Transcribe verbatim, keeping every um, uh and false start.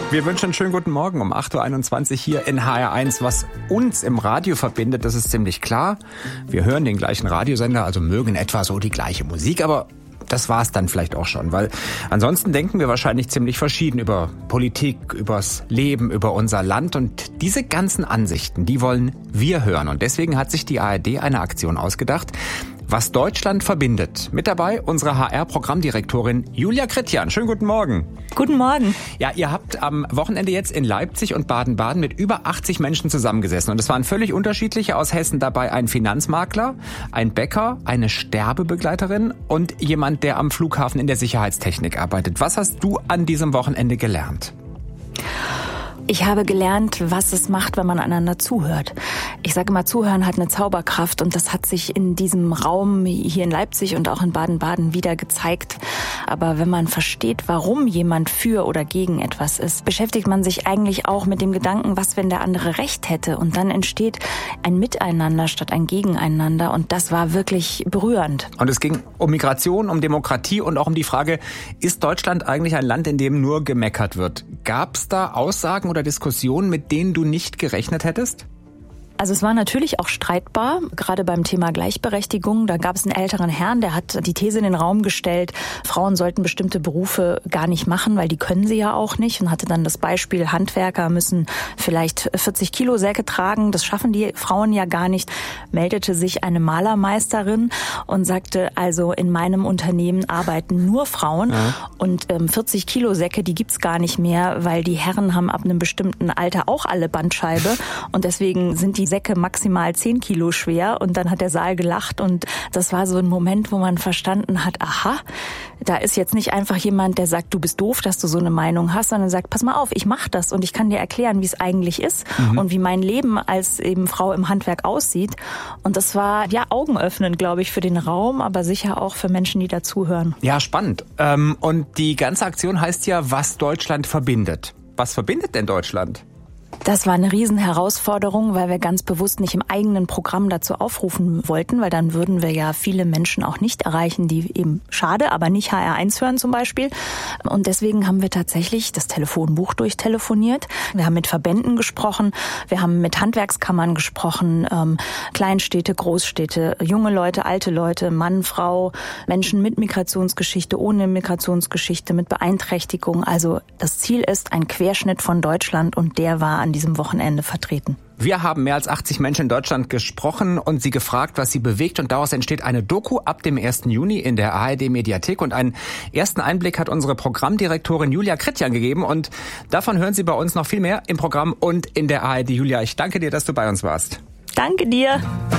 Wir wünschen einen schönen guten Morgen um acht Uhr einundzwanzig hier in H R eins. Was uns im Radio verbindet, das ist ziemlich klar. Wir hören den gleichen Radiosender, also mögen etwa so die gleiche Musik, aber das war's dann vielleicht auch schon, weil ansonsten denken wir wahrscheinlich ziemlich verschieden über Politik, übers Leben, über unser Land, und diese ganzen Ansichten, die wollen wir hören, und deswegen hat sich die A R D eine Aktion ausgedacht, was Deutschland verbindet. Mit dabei unsere H R-Programmdirektorin Julia Kritjan. Schönen guten Morgen. Guten Morgen. Ja, ihr habt am Wochenende jetzt in Leipzig und Baden-Baden mit über achtzig Menschen zusammengesessen. Und es waren völlig unterschiedliche. Aus Hessen dabei ein Finanzmakler, ein Bäcker, eine Sterbebegleiterin und jemand, der am Flughafen in der Sicherheitstechnik arbeitet. Was hast du an diesem Wochenende gelernt? Ich habe gelernt, was es macht, wenn man einander zuhört. Ich sage immer, Zuhören hat eine Zauberkraft, und das hat sich in diesem Raum hier in Leipzig und auch in Baden-Baden wieder gezeigt. Aber wenn man versteht, warum jemand für oder gegen etwas ist, beschäftigt man sich eigentlich auch mit dem Gedanken, was, wenn der andere Recht hätte? Und dann entsteht ein Miteinander statt ein Gegeneinander, und das war wirklich berührend. Und es ging um Migration, um Demokratie und auch um die Frage, ist Deutschland eigentlich ein Land, in dem nur gemeckert wird? Gab es da Aussagen oder Diskussionen, mit denen du nicht gerechnet hättest? Also es war natürlich auch streitbar, gerade beim Thema Gleichberechtigung. Da gab es einen älteren Herrn, der hat die These in den Raum gestellt, Frauen sollten bestimmte Berufe gar nicht machen, weil die können sie ja auch nicht, und hatte dann das Beispiel, Handwerker müssen vielleicht vierzig Kilo Säcke tragen, das schaffen die Frauen ja gar nicht. Meldete sich eine Malermeisterin und sagte, also in meinem Unternehmen arbeiten nur Frauen, ja. Und ähm, vierzig Kilo Säcke, die gibt's gar nicht mehr, weil die Herren haben ab einem bestimmten Alter auch alle Bandscheibe, und deswegen sind die Säcke maximal zehn Kilo schwer. Und dann hat der Saal gelacht, und das war so ein Moment, wo man verstanden hat, aha, da ist jetzt nicht einfach jemand, der sagt, du bist doof, dass du so eine Meinung hast, sondern sagt, pass mal auf, ich mache das und ich kann dir erklären, wie es eigentlich ist, mhm. und wie mein Leben als eben Frau im Handwerk aussieht. Und das war ja augenöffnend, glaube ich, für den Raum, aber sicher auch für Menschen, die dazuhören. Ja, spannend. Und die ganze Aktion heißt ja, was Deutschland verbindet. Was verbindet denn Deutschland? Das war eine Riesenherausforderung, weil wir ganz bewusst nicht im eigenen Programm dazu aufrufen wollten, weil dann würden wir ja viele Menschen auch nicht erreichen, die eben, schade, aber nicht H R eins hören zum Beispiel. Und deswegen haben wir tatsächlich das Telefonbuch durchtelefoniert. Wir haben mit Verbänden gesprochen, wir haben mit Handwerkskammern gesprochen, ähm, Kleinstädte, Großstädte, junge Leute, alte Leute, Mann, Frau, Menschen mit Migrationsgeschichte, ohne Migrationsgeschichte, mit Beeinträchtigung. Also das Ziel ist ein Querschnitt von Deutschland, und der war an diesem Wochenende vertreten. Wir haben mehr als achtzig Menschen in Deutschland gesprochen und sie gefragt, was sie bewegt, und daraus entsteht eine Doku ab dem ersten Juni in der A R D-Mediathek, und einen ersten Einblick hat unsere Programmdirektorin Julia Kritjan gegeben, und davon hören Sie bei uns noch viel mehr im Programm und in der A R D. Julia, ich danke dir, dass du bei uns warst. Danke dir.